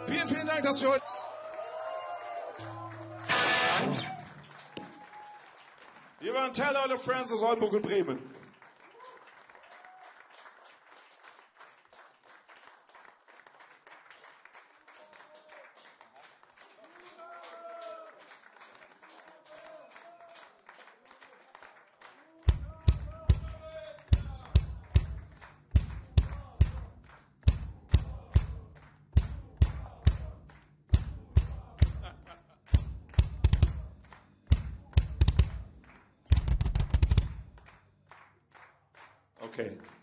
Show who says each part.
Speaker 1: Vielen, vielen Dank, dass wir heute... Hier waren Tell All the Friends aus Oldenburg und Bremen. Okay.